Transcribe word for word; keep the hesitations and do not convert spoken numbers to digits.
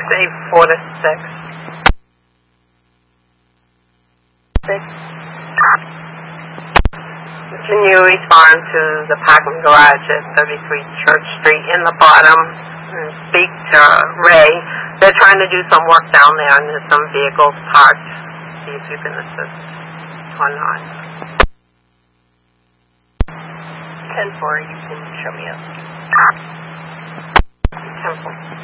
Say four to six. Six. Can you respond to the parking garage at thirty-three Church Street in the bottom and speak to Ray? They're trying to do some work down there and there's some vehicles parked. See if you can assist or not. ten four, you can show me up. ten four.